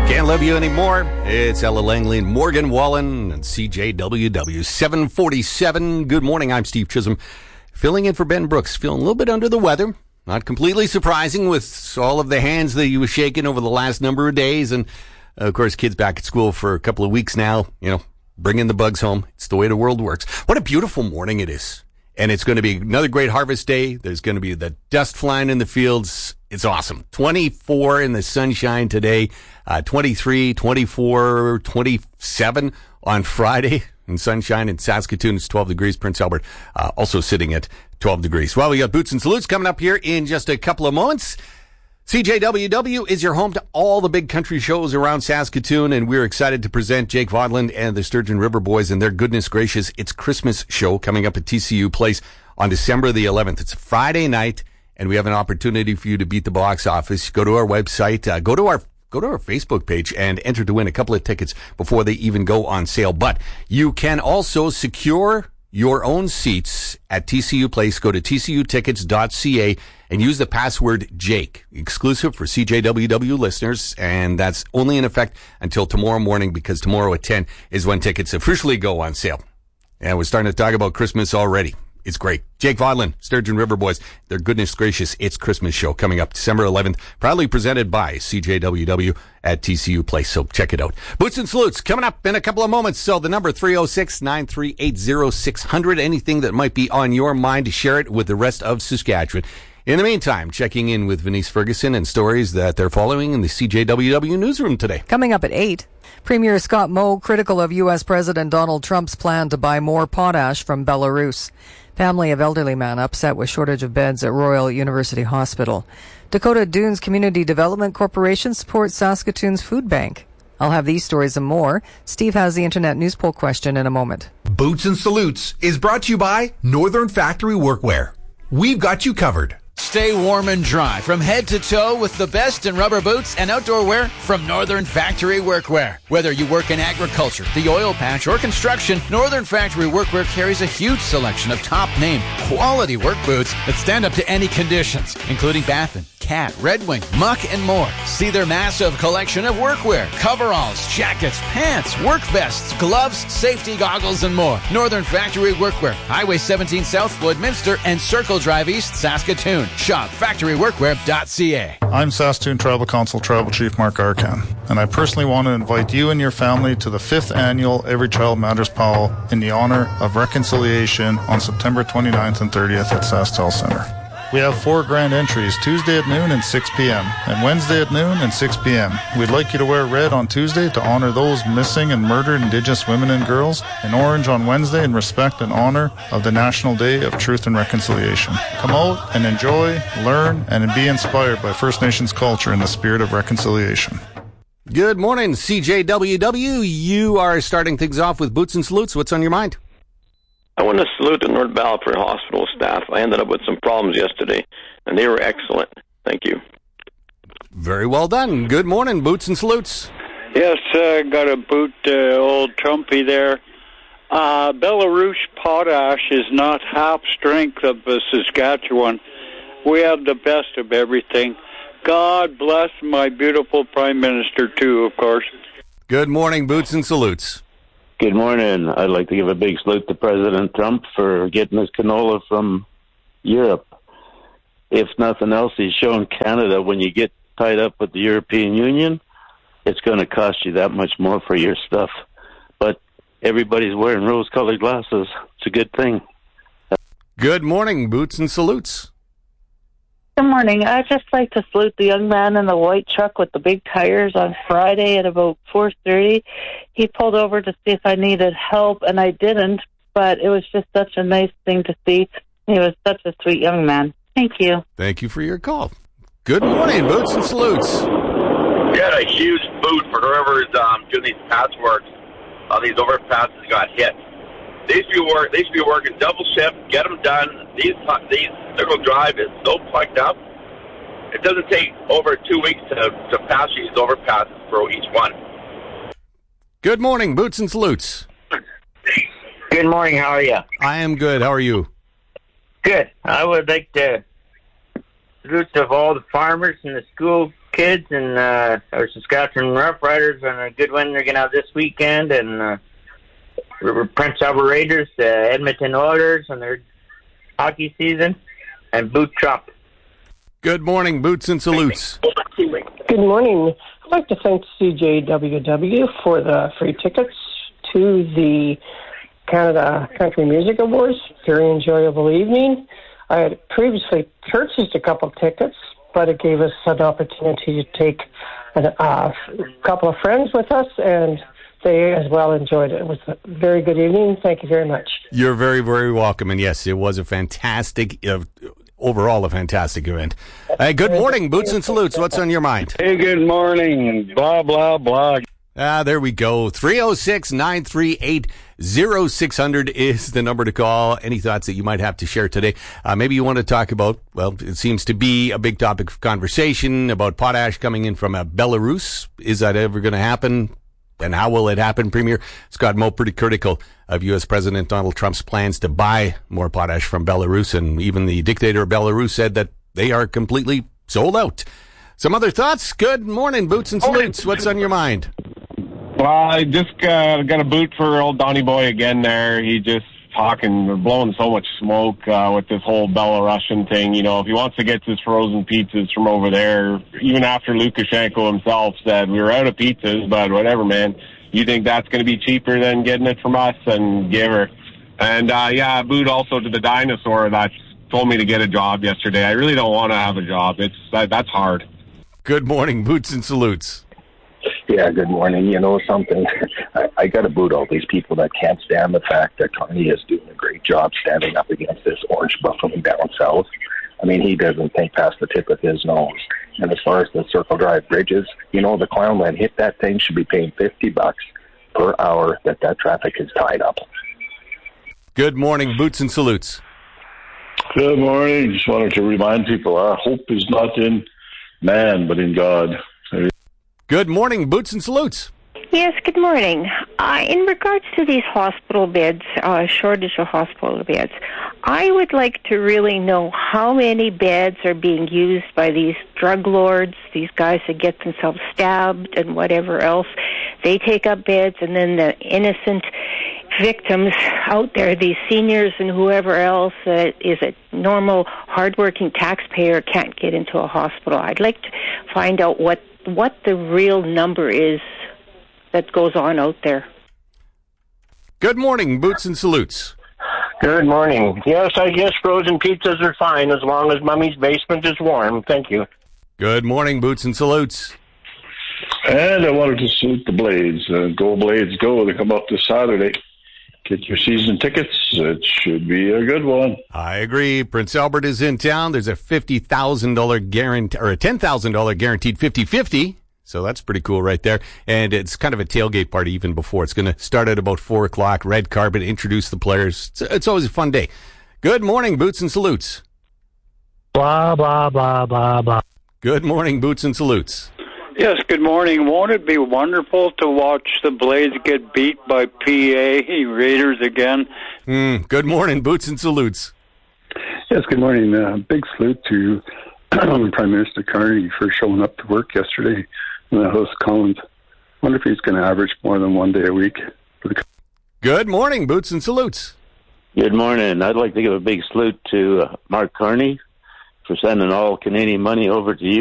Can't Love You Anymore. It's Ella Langley and Morgan Wallen and CJWW 747. Good morning. I'm Steve Chisholm. Filling in for Ben Brooks. Feeling a little bit under the weather. Not completely surprising with all of the hands that he was shaking over the last number of days. And, of course, kids back at school for a couple of weeks now. You know, bringing the bugs home. It's the way the world works. What a beautiful morning it is. And it's going to be another great harvest day. There's going to be the dust flying in the fields. It's awesome. 24 in the sunshine today, 23, 24, 27 on Friday in sunshine in Saskatoon. It's 12 degrees. Prince Albert also sitting at 12 degrees. Well, we got Boots and Salutes coming up here in just a couple of moments. CJWW is your home to all the big country shows around Saskatoon, and we're excited to present Jake Vodland and the Sturgeon River Boys and their Goodness Gracious It's Christmas show coming up at TCU Place on December the 11th. It's a Friday night, and we have an opportunity for you to beat the box office. Go to our website, go to our Facebook page and enter to win a couple of tickets before they even go on sale. But you can also secure your own seats at TCU Place. Go to tcutickets.ca and use the password Jake, exclusive for CJWW listeners, and that's only in effect until tomorrow morning, because tomorrow at 10 is when tickets officially go on sale. And we're starting to talk about Christmas already. It's great. Jake Vodland, Sturgeon River Boys, their Goodness Gracious It's Christmas show coming up December 11th, proudly presented by CJWW at TCU Place, so check it out. Boots and Salutes coming up in a couple of moments. So the number 306-938-0600, anything that might be on your mind, share it with the rest of Saskatchewan. In the meantime, checking in with Venice Ferguson and stories that they're following in the CJWW newsroom today. Coming up at 8, Premier Scott Moe critical of U.S. President Donald Trump's plan to buy more potash from Belarus. Family of elderly man upset with shortage of beds at Royal University Hospital. Dakota Dunes Community Development Corporation supports Saskatoon's food bank. I'll have these stories and more. Steve has the Internet News Poll question in a moment. Boots and Salutes is brought to you by Northern Factory Workwear. We've got you covered. Stay warm and dry from head to toe with the best in rubber boots and outdoor wear from Northern Factory Workwear. Whether you work in agriculture, the oil patch, or construction, Northern Factory Workwear carries a huge selection of top-name, quality work boots that stand up to any conditions, including Baffin, Cat, Red Wing, Muck, and more. See their massive collection of workwear, coveralls, jackets, pants, work vests, gloves, safety goggles, and more. Northern Factory Workwear, Highway 17 South, Woodminster, and Circle Drive East, Saskatoon. Shop factoryworkwear.ca. I'm Saskatoon Tribal Council Tribal Chief Mark Arcan, and I personally want to invite you and your family to the 5th annual Every Child Matters Powwow in the honor of reconciliation on September 29th and 30th at SaskTel Center. We have 4 grand entries, Tuesday at noon and 6 p.m., and Wednesday at noon and 6 p.m. We'd like you to wear red on Tuesday to honor those missing and murdered Indigenous women and girls, and orange on Wednesday in respect and honor of the National Day of Truth and Reconciliation. Come out and enjoy, learn, and be inspired by First Nations culture in the spirit of reconciliation. Good morning, CJWW. You are starting things off with Boots and Salutes. What's on your mind? I want to salute the North Battleford Hospital staff. I ended up with some problems yesterday, and they were excellent. Thank you. Very well done. Good morning, Boots and Salutes. Yes, got to boot old Trumpy there. Belarus potash is not half strength of Saskatchewan. We have the best of everything. God bless my beautiful Prime Minister, too, of course. Good morning, Boots and Salutes. Good morning. I'd like to give a big salute to President Trump for getting his canola from Europe. If nothing else, he's shown Canada when you get tied up with the European Union, it's going to cost you that much more for your stuff. But everybody's wearing rose-colored glasses. It's a good thing. Good morning, Boots and Salutes. Good morning. I'd just like to salute the young man in the white truck with the big tires on Friday at about 4:30. He pulled over to see if I needed help, and I didn't, but it was just such a nice thing to see. He was such a sweet young man. Thank you. Thank you for your call. Good morning, Boots and Salutes. Get a huge boot for whoever's doing these patchworks on these overpasses got hit. They should be working double shift, get them done. These Circle Drive is so plugged up. It doesn't take over 2 weeks to pass these overpasses for each one. Good morning, Boots and Salutes. Good morning, how are you? I am good. How are you? Good. I would like to salute of all the farmers and the school kids and our Saskatchewan Roughriders on a good win they're going to have this weekend, and Prince Albert Raiders, Edmonton Oilers on their hockey season, and Boot Trump. Good morning, Boots and Salutes. Good morning. I'd like to thank CJWW for the free tickets to the Canada Country Music Awards. Very enjoyable evening. I had previously purchased a couple of tickets, but it gave us an opportunity to take a couple of friends with us, and they as well enjoyed it. It was a very good evening. Thank you very much. You're very, very welcome. And yes, it was a fantastic, overall a fantastic event. Good morning, Boots and Salutes. What's on your mind? Hey, good morning. Blah, blah, blah. There we go. 306-938-0600 is the number to call. Any thoughts that you might have to share today? Maybe you want to talk about, well, it seems to be a big topic of conversation about potash coming in from Belarus. Is that ever going to happen? And how will it happen? Premier Scott Moe pretty critical of U.S. President Donald Trump's plans to buy more potash from Belarus. And even the dictator of Belarus said that they are completely sold out. Some other thoughts? Good morning, Boots and Salutes. What's on your mind? Well, I just got a boot for old Donny Boy again there. He just blowing so much smoke with this whole Belarusian thing. You know, if he wants to get his frozen pizzas from over there, even after Lukashenko himself said, we were out of pizzas, but whatever, man. You think that's going to be cheaper than getting it from us? And give her. And, a boot also to the dinosaur that told me to get a job yesterday. I really don't want to have a job. That's hard. Good morning, Boots and Salutes. Yeah, good morning. You know something? I got to boot all these people that can't stand the fact that Carney is doing a great job standing up against this orange buffalo down south. I mean, he doesn't think past the tip of his nose. And as far as the Circle Drive bridges, you know, the clown that hit that thing should be paying $50 per hour that traffic is tied up. Good morning, Boots and Salutes. Good morning. Just wanted to remind people our hope is not in man, but in God. Good morning, Boots and Salutes. Yes, good morning. In regards to these hospital beds, shortage of hospital beds, I would like to really know how many beds are being used by these drug lords, these guys that get themselves stabbed and whatever else. They take up beds, and then the innocent victims out there, these seniors and whoever else is a normal, hardworking taxpayer, can't get into a hospital. I'd like to find out what the real number is that goes on out there. Good morning, Boots and Salutes. Good morning. Yes, I guess frozen pizzas are fine as long as Mummy's basement is warm. Thank you. Good morning, Boots and Salutes. And I wanted to salute the Blades. Go Blades, go. They come up this Saturday. Get your season tickets. It should be a good one. I agree. Prince Albert is in town. There's a $50,000 guarantee, or a $10,000 guaranteed 50-50. So that's pretty cool right there. And it's kind of a tailgate party even before. It's going to start at about 4 o'clock. Red carpet, introduce the players. It's always a fun day. Good morning, Boots and Salutes. Blah, blah, blah, blah, blah. Good morning, Boots and Salutes. Yes, good morning. Won't it be wonderful to watch the Blades get beat by PA Raiders again? Good morning, Boots and Salutes. Yes, good morning. Big salute to Prime Minister Carney for showing up to work yesterday in the House of Commons. Wonder if he's going to average more than 1 day a week. Good morning, Boots and Salutes. Good morning. I'd like to give a big salute to Mark Carney for sending all Canadian money over to you.